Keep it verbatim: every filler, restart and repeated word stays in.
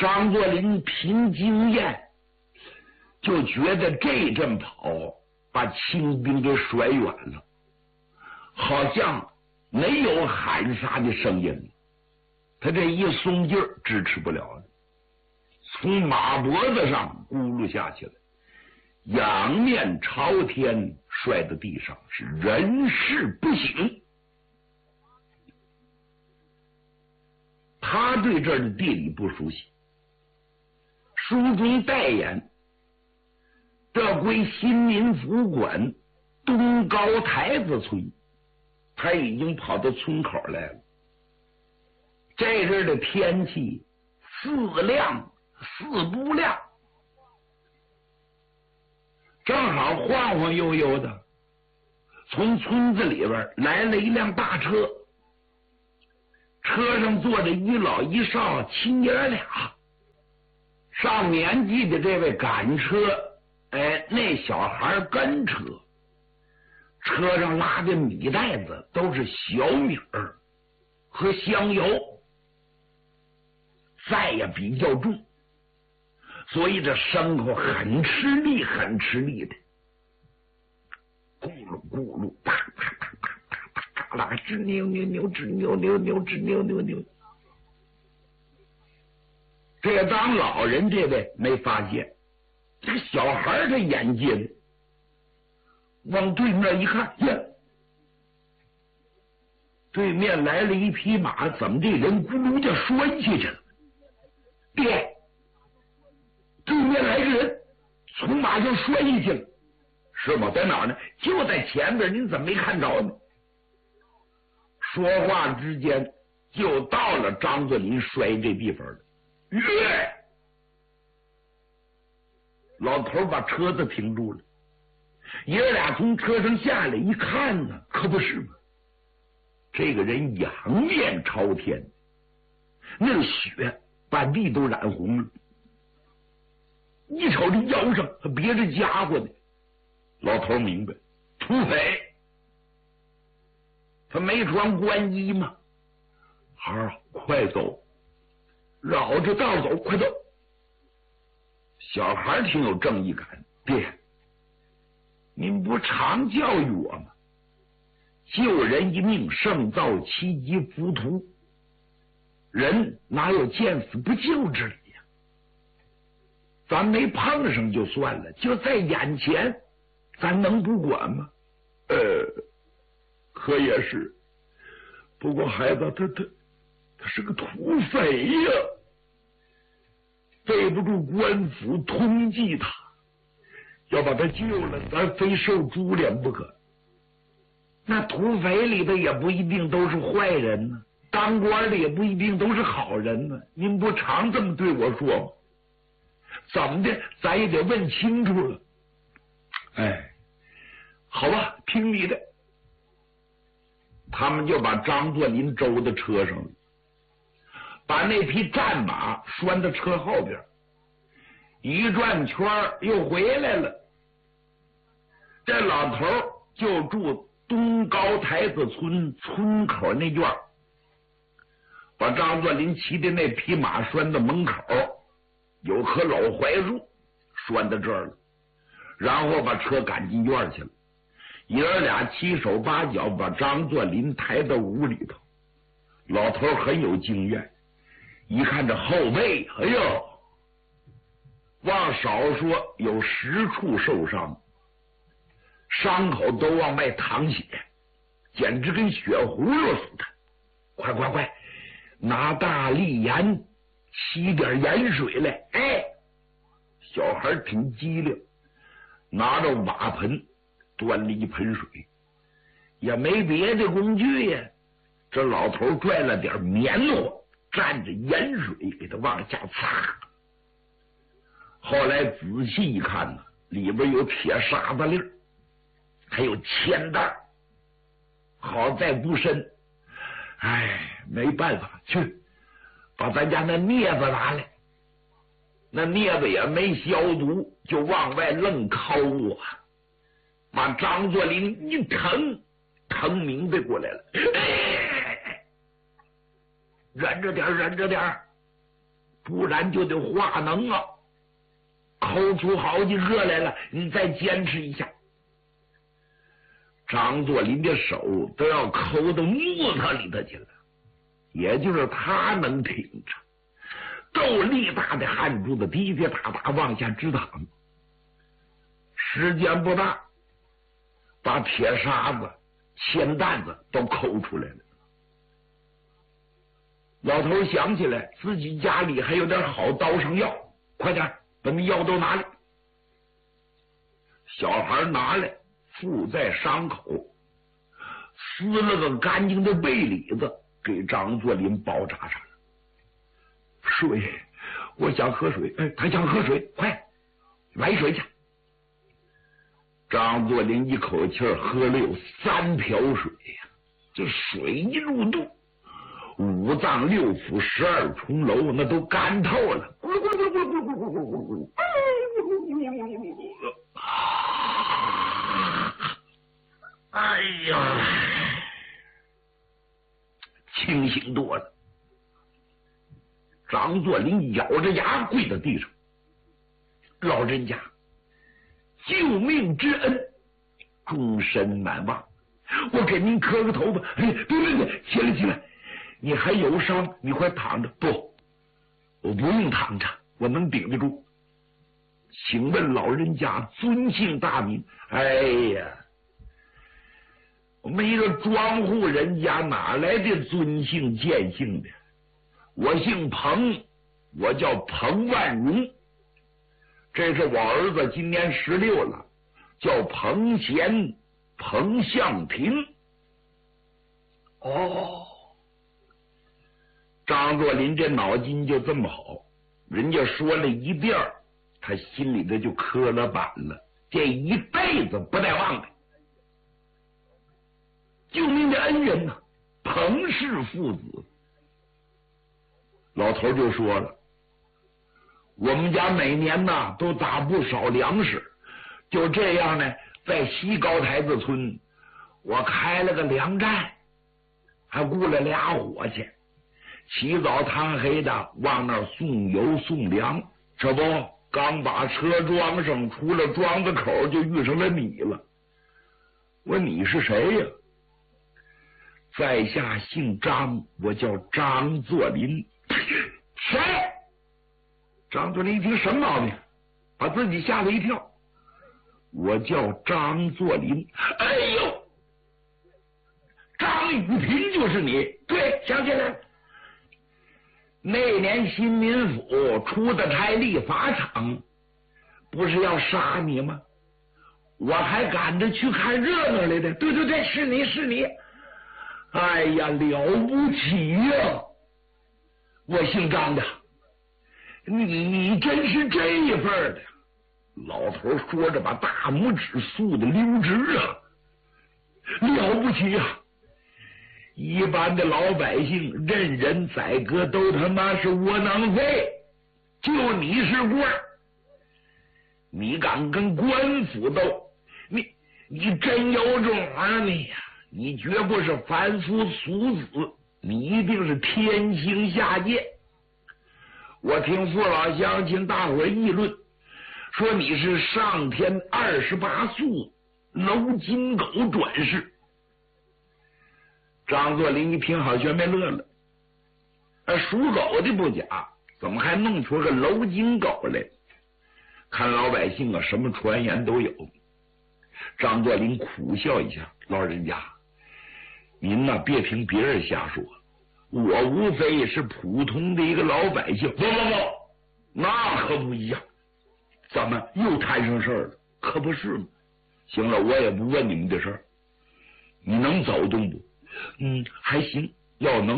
张作霖凭经验就觉得这阵跑把清兵给甩远了，好像没有喊杀的声音，他这一松劲儿支持不了了，从马脖子上咕噜下去了，仰面朝天摔到地上，是人事不省。他对这儿的地理不熟悉，书中代言这归新民府管东高台子村，他已经跑到村口来了。这阵的天气似亮似不亮，正好晃晃悠悠的从村子里边来了一辆大车，车上坐着一老一少亲爷俩，上年纪的这位赶车，哎，那小孩跟车，车上拉的米袋子都是小米儿和香油，载也比较重，所以这牲口很吃力很吃力的，咕噜咕噜啪啪啪啪啪啪啦，吱扭扭扭吱扭扭扭吱扭扭扭。这当老人这位没发现，这个小孩他眼尖，往对面一看，呀，对面来了一匹马，怎么这人咕噜就摔下去了？爹，对面来个人从马上摔下去了，是吗？在哪儿呢？就在前边，您怎么没看着呢？说话之间就到了张作霖摔这地方了。耶！老头把车子停住了，爷俩从车上下来一看呢，可不是吗？这个人仰面朝天，那个血把地都染红了。一瞅这腰上还别着家伙呢，老头明白，土匪。他没穿官衣吗？孩儿，快走，绕着道走，快走。小孩挺有正义感，爹，您不常教育我吗？救人一命胜造七级浮屠，人哪有见死不救之理呀？咱没碰上就算了，就在眼前，咱能不管吗？呃，可也是，不过孩子他他他是个土匪呀，背不住官府通缉他，要把他救了，咱非受株连不可。那土匪里头也不一定都是坏人呢，当官的也不一定都是好人呢。您不常这么对我说吗？怎么的，咱也得问清楚了。哎，好吧，听你的。他们就把张作霖周到车上了，把那匹战马拴到车后边，一转圈又回来了。这老头就住东高台子村村口那院，把张作霖骑的那匹马拴到门口，有棵老槐树拴到这儿了，然后把车赶进院去了。爷儿俩七手八脚把张作霖抬到屋里头。老头很有经验，一看这后背，哎呦，往少说有十处受伤，伤口都往外淌血，简直跟血葫芦似的。快快快，拿大力盐沏点盐水来。哎，小孩挺机灵，拿着瓦盆端了一盆水，也没别的工具呀。这老头拽了点棉花，蘸着盐水给他往下擦。后来仔细一看呢，里边有铁沙子粒儿，还有铅弹，好在不深。哎，没办法，去把咱家那镊子拿来。那镊子也没消毒，就往外愣抠啊，把张作霖一疼，疼明白过来了。哎，忍着点，忍着点， 不然就得化脓啊！抠出好几个来了，你再坚持一下。张作霖的手都要抠到木头里头去了，也就是他能挺着，够力大的汗珠子滴滴答答往下直淌。时间不大，把铁砂子、铅担子都抠出来了。老头想起来自己家里还有点好刀上药，快点把那药都拿来。小孩拿来附在伤口，撕了个干净的被里子给张作霖包扎上了。水，我想喝水。哎，他想喝水，快来水去。张作霖一口气喝了有三瓢水呀，这水一入肚，五脏六腑十二重楼那都干透了。咕噜咕噜咕噜咕噜咕噜咕噜咕噜咕噜咕噜，哎呀，清醒多了。张作霖咬着牙跪在地上，老人家，救命之恩终身难忘，我给您磕个头吧。哎，别别别，起来起来，你还有伤，你快躺着。不，我不用躺着，我能顶得住。请问老人家尊姓大名？哎呀，我们一个庄户人家哪来的尊姓贱姓的？我姓彭，我叫彭万荣。这是我儿子今年十六了，叫彭贤、彭向庭。哦，张作霖这脑筋就这么好，人家说了一遍，他心里头就磕了板了，这一辈子不带忘的。救命的恩人呢、啊，彭氏父子。老头就说了，我们家每年呢都打不少粮食，就这样呢，在西高台子村，我开了个粮站，还雇了俩伙计，起早贪黑的往那儿送油送粮。这不，刚把车装上，出了庄子口就遇上了你了。我说你是谁呀？在下姓张，我叫张作霖。谁？张作霖一听什么毛病，把自己吓了一跳。我叫张作霖。哎呦，张雨平就是你？对，想起来了。那年新民府出的差立法场，不是要杀你吗？我还赶着去看热闹来的。对对对，是你是你。哎呀，了不起呀、啊！我姓张的，你你真是这一份的。老头说着把大拇指竖的溜直啊，了不起呀、啊！一般的老百姓任人宰割都他妈是窝囊废，就你是官，你敢跟官府斗，你你真有种啊你呀！你绝不是凡夫俗子，你一定是天星下界。我听父老乡亲大伙议论，说你是上天二十八宿楼金狗转世。张作霖一听好全没乐了，啊，属狗的不假，怎么还弄出个楼金狗来？看老百姓啊，什么传言都有。张作霖苦笑一下，老人家，您呐、啊，别听别人瞎说，我无非是普通的一个老百姓。不不不，那可不一样。怎么又摊上事儿了？可不是吗？行了，我也不问你们的事儿。你能走动不？嗯，还行，要能